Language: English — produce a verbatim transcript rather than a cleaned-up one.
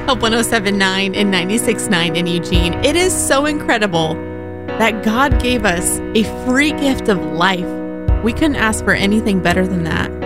Hope one oh seven point nine and ninety-six point nine in Eugene. It is so incredible that God gave us a free gift of life. We couldn't ask for anything better than that.